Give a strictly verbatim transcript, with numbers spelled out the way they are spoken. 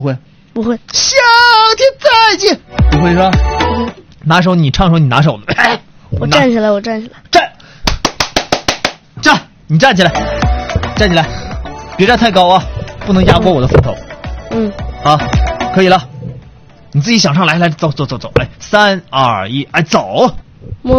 不会， 不会。 向天再见，不会是吧？ 不会。 拿手，你唱首你拿手的。哎， 我站起来，我站起来。 站，站，你站起来，站起来，别站太高啊，不能压过我的斧头。 嗯。 啊，可以了，你自己想上来，来走走走走，来，三二一，哎，走。 摸。